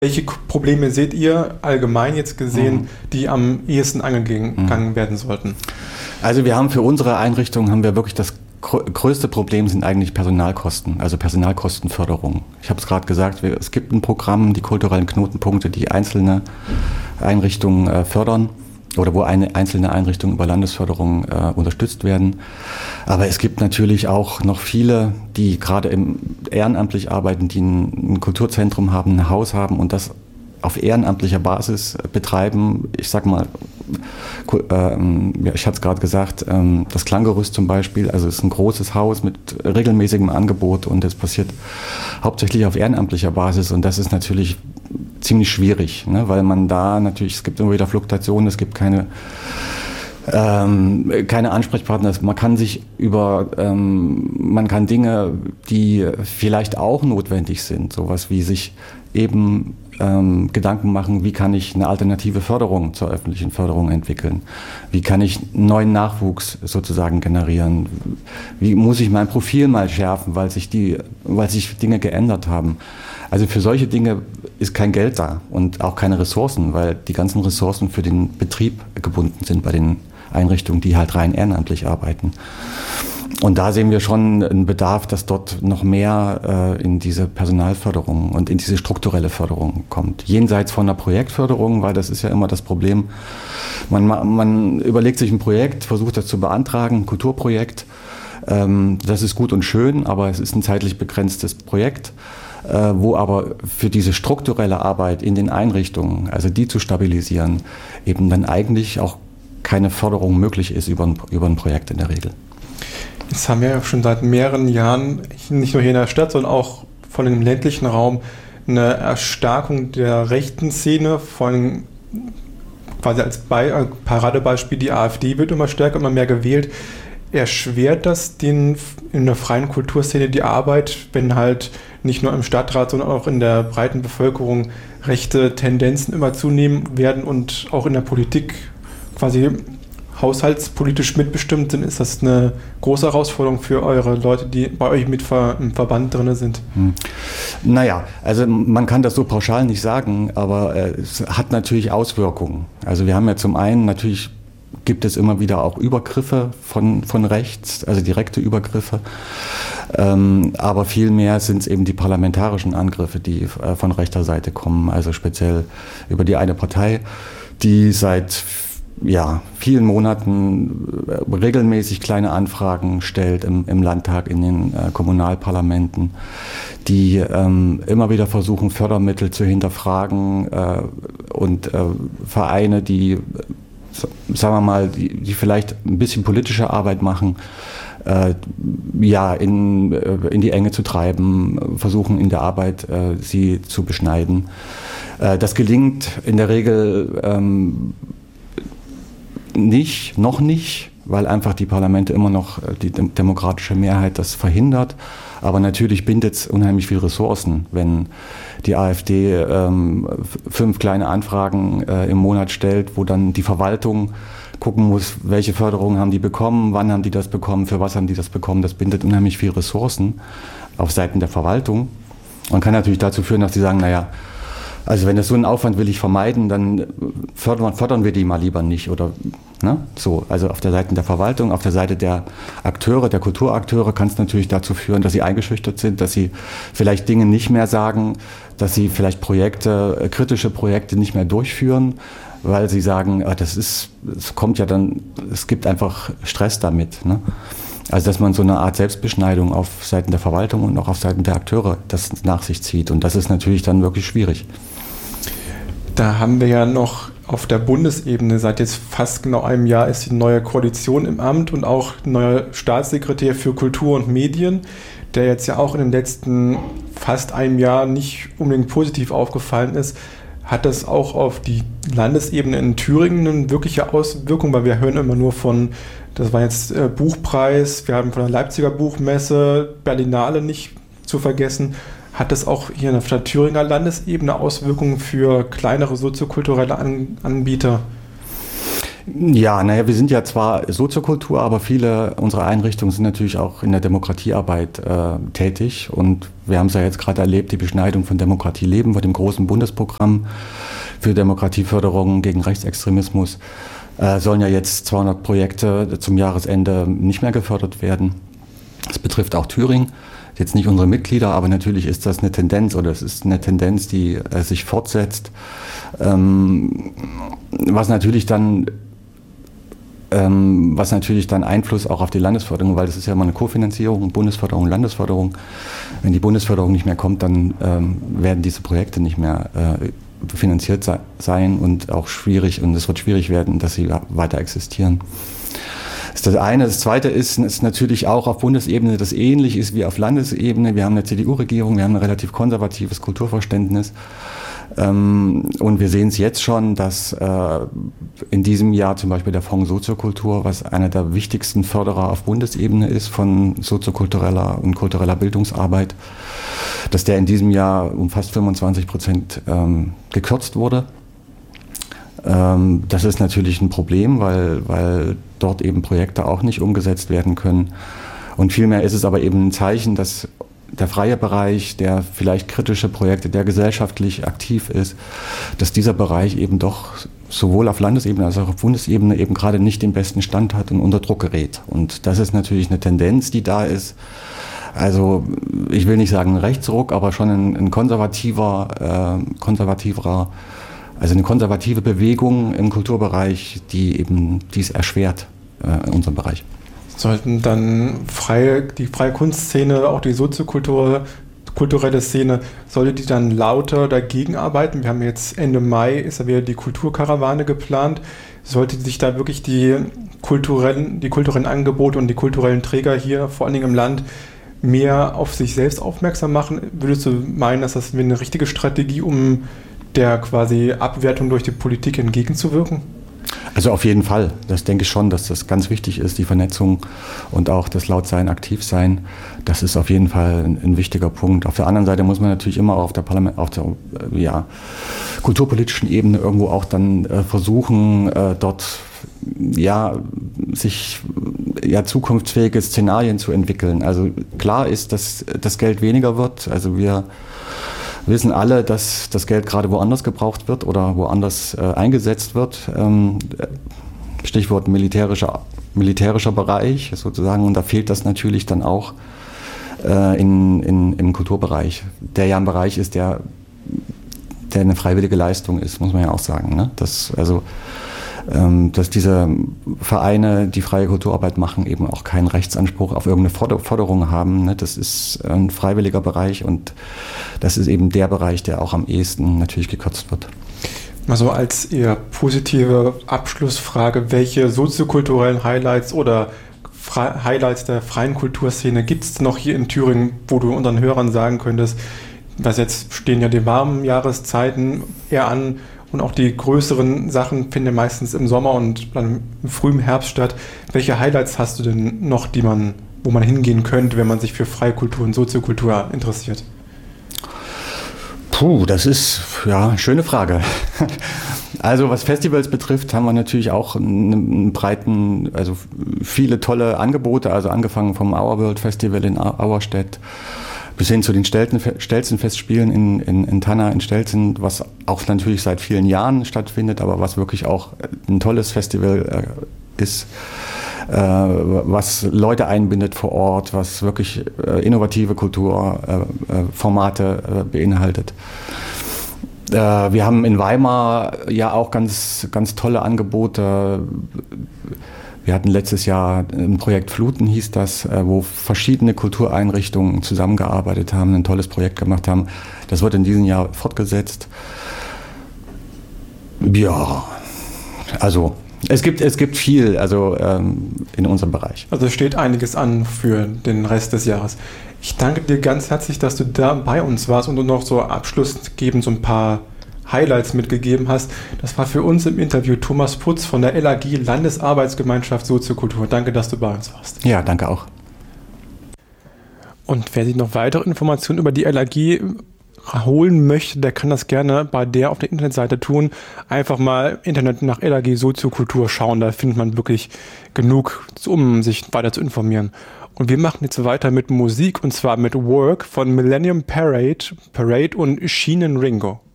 Welche Probleme seht ihr allgemein jetzt gesehen, die am ehesten angegangen werden sollten? Also wir haben für unsere Einrichtung wirklich das größte Problem sind eigentlich Personalkosten, also Personalkostenförderung. Ich habe es gerade gesagt, es gibt ein Programm, die kulturellen Knotenpunkte, die einzelne Einrichtungen fördern oder wo einzelne Einrichtungen über Landesförderung unterstützt werden. Aber es gibt natürlich auch noch viele, die gerade ehrenamtlich arbeiten, die ein Kulturzentrum haben, ein Haus haben und das auf ehrenamtlicher Basis betreiben. Ich sag mal, ich hatte es gerade gesagt, das Klanggerüst zum Beispiel, also es ist ein großes Haus mit regelmäßigem Angebot und das passiert hauptsächlich auf ehrenamtlicher Basis und das ist natürlich ziemlich schwierig, ne, weil man da natürlich, es gibt immer wieder Fluktuationen, es gibt keine Ansprechpartner, man kann Dinge, die vielleicht auch notwendig sind, sowas wie sich eben Gedanken machen, wie kann ich eine alternative Förderung zur öffentlichen Förderung entwickeln? Wie kann ich neuen Nachwuchs sozusagen generieren? Wie muss ich mein Profil mal schärfen, weil sich Dinge geändert haben? Also für solche Dinge ist kein Geld da und auch keine Ressourcen, weil die ganzen Ressourcen für den Betrieb gebunden sind bei den Einrichtungen, die halt rein ehrenamtlich arbeiten. Und da sehen wir schon einen Bedarf, dass dort noch mehr in diese Personalförderung und in diese strukturelle Förderung kommt. Jenseits von der Projektförderung, weil das ist ja immer das Problem. Man überlegt sich ein Projekt, versucht das zu beantragen, ein Kulturprojekt. Das ist gut und schön, aber es ist ein zeitlich begrenztes Projekt, wo aber für diese strukturelle Arbeit in den Einrichtungen, also die zu stabilisieren, eben dann eigentlich auch keine Förderung möglich ist über ein Projekt in der Regel. Jetzt haben wir ja schon seit mehreren Jahren, nicht nur hier in der Stadt, sondern auch von dem ländlichen Raum, eine Erstarkung der rechten Szene, vor allem quasi als Paradebeispiel, die AfD wird immer stärker, immer mehr gewählt. Erschwert das in der freien Kulturszene die Arbeit, wenn halt nicht nur im Stadtrat, sondern auch in der breiten Bevölkerung rechte Tendenzen immer zunehmen werden und auch in der Politik quasi haushaltspolitisch mitbestimmt sind? Ist das eine große Herausforderung für eure Leute, die bei euch im Verband drin sind? Naja, also man kann das so pauschal nicht sagen, aber es hat natürlich Auswirkungen. Also wir haben ja zum einen natürlich gibt es immer wieder auch Übergriffe von rechts, also direkte Übergriffe. Aber vielmehr sind es eben die parlamentarischen Angriffe, die von rechter Seite kommen, also speziell über die eine Partei, die seit vielen Monaten regelmäßig kleine Anfragen stellt im Landtag, in den Kommunalparlamenten, die immer wieder versuchen, Fördermittel zu hinterfragen und Vereine, die, sagen wir mal, die vielleicht ein bisschen politische Arbeit machen, in die Enge zu treiben, versuchen in der Arbeit sie zu beschneiden. Das gelingt in der Regel noch nicht, weil einfach die Parlamente immer noch die demokratische Mehrheit das verhindert. Aber natürlich bindet es unheimlich viel Ressourcen, wenn die AfD 5 kleine Anfragen im Monat stellt, wo dann die Verwaltung gucken muss, welche Förderungen haben die bekommen, wann haben die das bekommen, für was haben die das bekommen. Das bindet unheimlich viel Ressourcen auf Seiten der Verwaltung und kann natürlich dazu führen, dass sie sagen, also wenn das so einen Aufwand will ich vermeiden, dann fördern wir die mal lieber nicht oder so. Also auf der Seite der Verwaltung, auf der Seite der Akteure, der Kulturakteure kann es natürlich dazu führen, dass sie eingeschüchtert sind, dass sie vielleicht Dinge nicht mehr sagen, dass sie vielleicht kritische Projekte nicht mehr durchführen, weil sie sagen, es gibt einfach Stress damit. Ne? Also dass man so eine Art Selbstbeschneidung auf Seiten der Verwaltung und auch auf Seiten der Akteure das nach sich zieht. Und das ist natürlich dann wirklich schwierig. Da haben wir ja noch auf der Bundesebene, seit jetzt fast genau einem Jahr ist die neue Koalition im Amt und auch neuer Staatssekretär für Kultur und Medien, der jetzt ja auch in den letzten fast einem Jahr nicht unbedingt positiv aufgefallen ist. Hat das auch auf die Landesebene in Thüringen eine wirkliche Auswirkung? Weil wir hören immer nur das war jetzt Buchpreis, wir haben von der Leipziger Buchmesse, Berlinale nicht zu vergessen. Hat das auch hier auf der Thüringer Landesebene Auswirkungen für kleinere soziokulturelle Anbieter? Ja, naja, wir sind ja zwar Soziokultur, aber viele unserer Einrichtungen sind natürlich auch in der Demokratiearbeit tätig. Und wir haben es ja jetzt gerade erlebt, die Beschneidung von Demokratie leben, bei dem großen Bundesprogramm für Demokratieförderung gegen Rechtsextremismus. Sollen ja jetzt 200 Projekte zum Jahresende nicht mehr gefördert werden. Das betrifft auch Thüringen. Jetzt nicht unsere Mitglieder, aber natürlich ist das eine Tendenz, oder es ist eine Tendenz, die sich fortsetzt. Was natürlich dann Einfluss auch auf die Landesförderung, weil das ist ja immer eine Kofinanzierung, Bundesförderung, Landesförderung. Wenn die Bundesförderung nicht mehr kommt, dann werden diese Projekte nicht mehr finanziert sein und auch schwierig, und es wird schwierig werden, dass sie weiter existieren. Das ist das eine. Das zweite ist natürlich auch auf Bundesebene, das ähnlich ist wie auf Landesebene. Wir haben eine CDU-Regierung, wir haben ein relativ konservatives Kulturverständnis. Und wir sehen es jetzt schon, dass in diesem Jahr zum Beispiel der Fonds Soziokultur, was einer der wichtigsten Förderer auf Bundesebene ist von soziokultureller und kultureller Bildungsarbeit, dass der in diesem Jahr um fast 25% gekürzt wurde. Das ist natürlich ein Problem, weil dort eben Projekte auch nicht umgesetzt werden können. Und vielmehr ist es aber eben ein Zeichen, dass der freie Bereich, der vielleicht kritische Projekte, der gesellschaftlich aktiv ist, dass dieser Bereich eben doch sowohl auf Landesebene als auch auf Bundesebene eben gerade nicht den besten Stand hat und unter Druck gerät. Und das ist natürlich eine Tendenz, die da ist. Also ich will nicht sagen ein Rechtsruck, aber schon ein konservativer, also eine konservative Bewegung im Kulturbereich, die eben dies erschwert in unserem Bereich. Sollten dann die freie Kunstszene, auch die soziokulturelle Szene, sollte die dann lauter dagegen arbeiten? Wir haben jetzt Ende Mai, ist ja wieder die Kulturkarawane geplant. Sollte sich da wirklich die kulturellen Angebote und die kulturellen Träger hier, vor allen Dingen im Land, mehr auf sich selbst aufmerksam machen? Würdest du meinen, dass das eine richtige Strategie, um der quasi Abwertung durch die Politik entgegenzuwirken? Also auf jeden Fall. Das denke ich schon, dass das ganz wichtig ist, die Vernetzung und auch das Lautsein, Aktivsein. Das ist auf jeden Fall ein wichtiger Punkt. Auf der anderen Seite muss man natürlich immer auf der kulturpolitischen Ebene irgendwo auch dann versuchen, dort sich zukunftsfähige Szenarien zu entwickeln. Also klar ist, dass das Geld weniger wird. Also wir wissen alle, dass das Geld gerade woanders gebraucht wird oder woanders eingesetzt wird. Stichwort militärischer Bereich sozusagen. Und da fehlt das natürlich dann auch im Kulturbereich, der ja ein Bereich ist, der eine freiwillige Leistung ist, muss man ja auch sagen. Ne? Dass diese Vereine, die freie Kulturarbeit machen, eben auch keinen Rechtsanspruch auf irgendeine Forderung haben. Ne? Das ist ein freiwilliger Bereich und das ist eben der Bereich, der auch am ehesten natürlich gekürzt wird. Also als eher positive Abschlussfrage, welche soziokulturellen Highlights oder Highlights der freien Kulturszene gibt es noch hier in Thüringen, wo du unseren Hörern sagen könntest, dass jetzt stehen ja die warmen Jahreszeiten eher an, und auch die größeren Sachen finden meistens im Sommer und dann im frühen Herbst statt. Welche Highlights hast du denn noch, wo man hingehen könnte, wenn man sich für freie Kultur und Soziokultur interessiert? Das ist eine schöne Frage. Also was Festivals betrifft, haben wir natürlich auch einen also viele tolle Angebote, also angefangen vom Our World Festival in Auerstedt bis hin zu den Stelzen-Festspielen in Tanna, in Stelzen, was auch natürlich seit vielen Jahren stattfindet, aber was wirklich auch ein tolles Festival ist, was Leute einbindet vor Ort, was wirklich innovative Kulturformate beinhaltet. Wir haben in Weimar ja auch ganz, ganz tolle Angebote. Wir hatten letztes Jahr ein Projekt Fluten, hieß das, wo verschiedene Kultureinrichtungen zusammengearbeitet haben, ein tolles Projekt gemacht haben. Das wird in diesem Jahr fortgesetzt. Ja, also es gibt viel in unserem Bereich. Also steht einiges an für den Rest des Jahres. Ich danke dir ganz herzlich, dass du da bei uns warst und du noch so abschlussgebend so ein paar Highlights mitgegeben hast. Das war für uns im Interview Thomas Putz von der LAG Landesarbeitsgemeinschaft Soziokultur. Danke, dass du bei uns warst. Ja, danke auch. Und wer sich noch weitere Informationen über die LAG holen möchte, der kann das gerne bei der auf der Internetseite tun. Einfach mal Internet nach LAG Soziokultur schauen, da findet man wirklich genug, um sich weiter zu informieren. Und wir machen jetzt weiter mit Musik, und zwar mit Work von Millennium Parade und Sheen and Ringo.